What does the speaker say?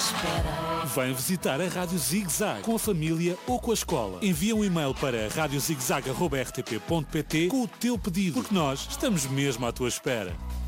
espera. Vem visitar a Rádio Zig Zag com a família ou com a escola. Envia um e-mail para radiozigzag@rtp.pt com o teu pedido, porque nós estamos mesmo à tua espera.